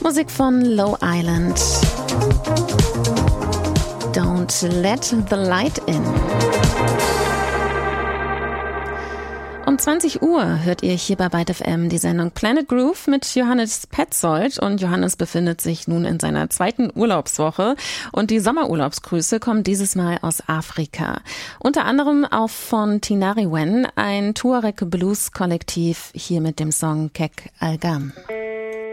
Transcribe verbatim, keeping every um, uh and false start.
Musik von Low Island. Don't let the light in. Um zwanzig Uhr hört ihr hier bei Byte F M die Sendung Planet Groove mit Johannes Petzold. Und Johannes befindet sich nun in seiner zweiten Urlaubswoche. Und die Sommerurlaubsgrüße kommen dieses Mal aus Afrika. Unter anderem auch von Tinariwen, ein Tuareg-Blues-Kollektiv, hier mit dem Song Kek Algam.